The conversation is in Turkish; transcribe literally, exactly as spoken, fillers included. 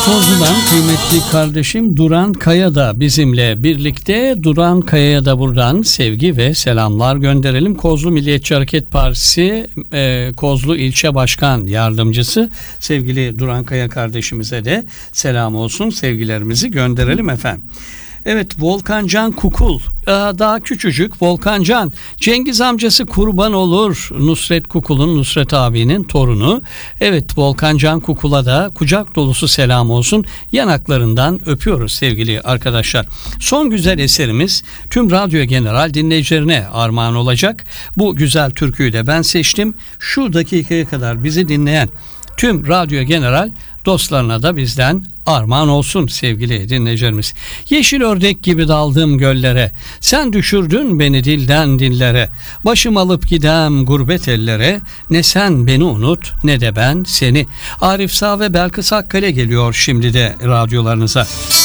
Kozlu'dan kıymetli kardeşim Duran Kaya da bizimle birlikte. Duran Kaya'ya da buradan sevgi ve selamlar gönderelim. Kozlu Milliyetçi Hareket Partisi e, Kozlu İlçe Başkan Yardımcısı sevgili Duran Kaya kardeşimize de selam olsun, sevgilerimizi gönderelim efendim. Evet, Volkancan Kukul, daha küçücük Volkancan, Cengiz amcası kurban olur, Nusret Kukul'un, Nusret abinin torunu. Evet, Volkancan Kukul'a da kucak dolusu selam olsun, yanaklarından öpüyoruz sevgili arkadaşlar. Son güzel eserimiz tüm Radyo General dinleyicilerine armağan olacak. Bu güzel türküyü de ben seçtim. Şu dakikaya kadar bizi dinleyen tüm Radyo General dostlarına da bizden armağan olsun sevgili dinleyicilerimiz. Yeşil ördek gibi daldım göllere, sen düşürdün beni dilden dillere. Başım alıp gidem gurbet ellere, ne sen beni unut ne de ben seni. Arif Sağ ve Belkıs Akkale geliyor şimdi de radyolarınıza.